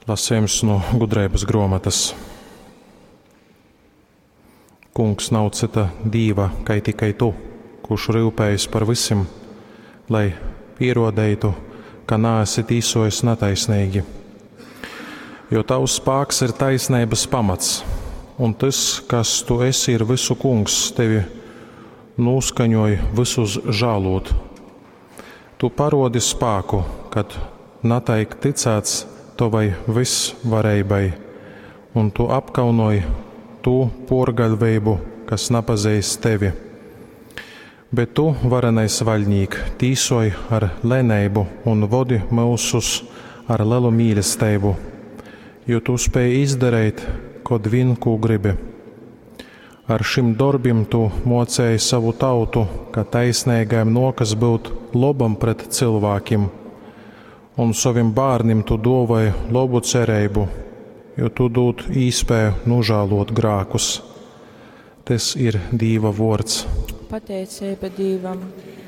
Lasījums no gudrības grāmatas. Kungs nav cita dīva, kā tikai tu, kurš rūpējas par visiem, lai pierādītu, ka neesi tīsojis netaisnīgi. Jo tavs spēks ir taisnības pamats, un tas, kas tu esi, ir visu kungs, tevi noskaņoja visus žālot. Tu parodi spēku, kad netaik ticēts tavai visvarībai, un tu apkaunoji tu porgaļvību, kas nepazīst tevi. Bet tu, varenais vaļnīk, tīsoj ar lenību un vodi mūsus ar lielu mīlestību, jo tu spēj izdarīt, kod vien, ko gribi. Ar šim darbim tu mocēji savu tautu, ka taisnīgajam nokas būt lobam pret cilvēkiem, un saviem bārnim tu dāvāji labu cerību, jo tu dod īspēju nožēlot grākus. Tas ir Dieva vārds. Pateicība Dievam.